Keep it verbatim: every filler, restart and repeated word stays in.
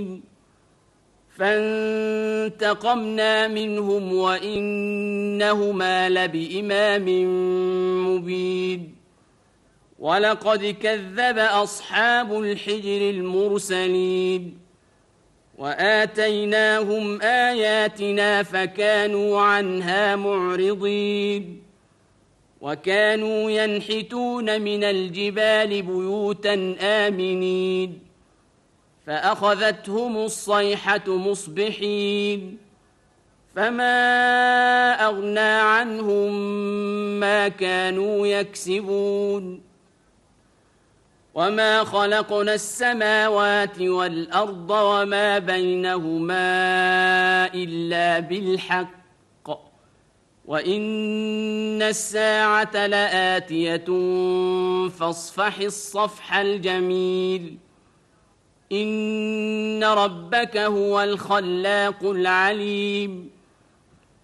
فانتقمنا منهم وإنهما لبإمام مبين ولقد كذب أصحاب الحجر المرسلين وآتيناهم آياتنا فكانوا عنها معرضين وكانوا ينحتون من الجبال بيوتا آمنين فأخذتهم الصيحة مصبحين فما أغنى عنهم ما كانوا يكسبون وما خلقنا السماوات والأرض وما بينهما إلا بالحق وإن الساعة لآتية فاصفح الصفح الجميل إن ربك هو الخلاق العليم